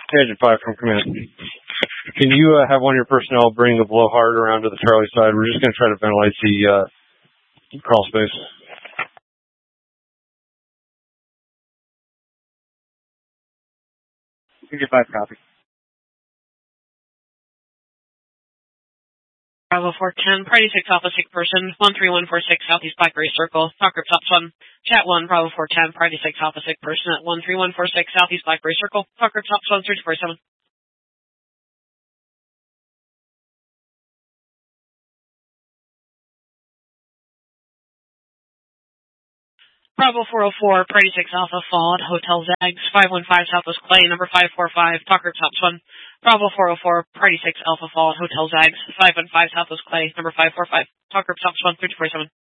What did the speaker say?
Agent 5 from command. Can you have one of your personnel bring the blowhard around to the Charlie side? We're just going to try to ventilate the crawl space. Agent 5, copy. Bravo 410, Priority 6 Alpha, sick person, 13146 Southeast Blackberry Circle, talk group top 1. Chat 1, Bravo 410, Priority 6 Alpha, sick person at 13146 Southeast Blackberry Circle, talk group top 1, 3247. Bravo 404, Priority 6 Alpha, Fallout, Hotel Zags, 515 Southwest Clay, number 545, talk group top 1. Bravo 404, Priority 6 Alpha, Fallout, Hotel Zags, 515 Southwest Clay, number 545, talk group top 1, 3247.